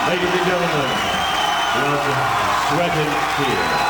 Ladies and gentlemen, welcome Sweat and Tears.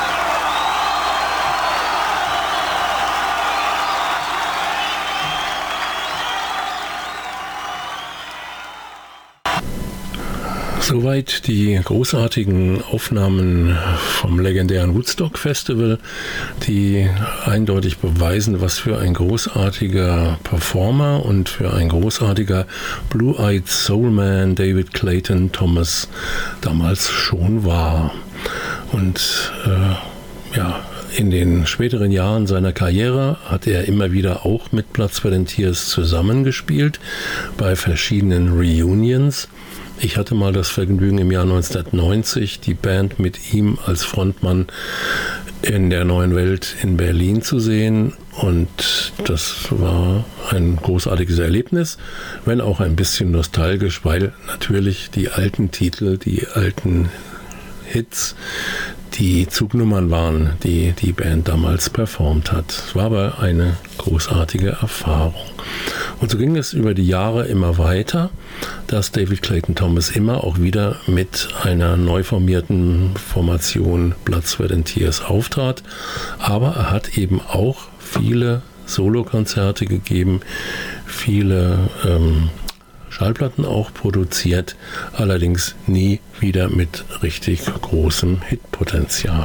Soweit die großartigen Aufnahmen vom legendären Woodstock Festival, die eindeutig beweisen, was für ein großartiger Performer und für ein großartiger Blue-Eyed Soul-Man David Clayton Thomas damals schon war. Und in den späteren Jahren seiner Karriere hat er immer wieder auch mit Blood, Sweat and Tears zusammengespielt bei verschiedenen Reunions. Ich hatte mal das Vergnügen, im Jahr 1990 die Band mit ihm als Frontmann in der Neuen Welt in Berlin zu sehen. Und das war ein großartiges Erlebnis, wenn auch ein bisschen nostalgisch, weil natürlich die alten Titel, die alten Hits, die Zugnummern waren, die die Band damals performt hat. Es war aber eine großartige Erfahrung. Und so ging es über die Jahre immer weiter, dass David Clayton Thomas immer auch wieder mit einer neu formierten Formation Blood, Sweat and Tears auftrat. Aber er hat eben auch viele Solokonzerte gegeben, viele Schallplatten auch produziert, allerdings nie wieder mit richtig großem Hitpotenzial.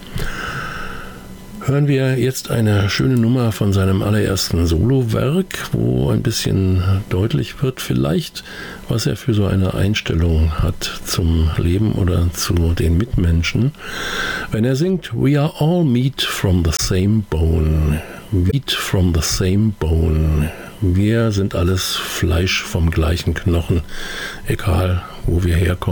Hören wir jetzt eine schöne Nummer von seinem allerersten Solowerk, wo ein bisschen deutlich wird, vielleicht, was er für so eine Einstellung hat zum Leben oder zu den Mitmenschen. Wenn er singt, "We are all meat from the same bone", meat from the same bone. Wir sind alles Fleisch vom gleichen Knochen, egal wo wir herkommen.